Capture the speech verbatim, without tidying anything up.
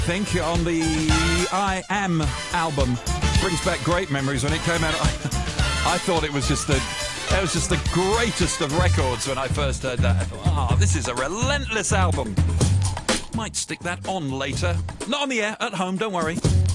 think on the I Am album. Brings back great memories. When it came out, I, I thought it was just the it was just the greatest of records when I first heard that. I thought, oh, this is a relentless album. Might stick that on later. Not on the air, at home, don't worry.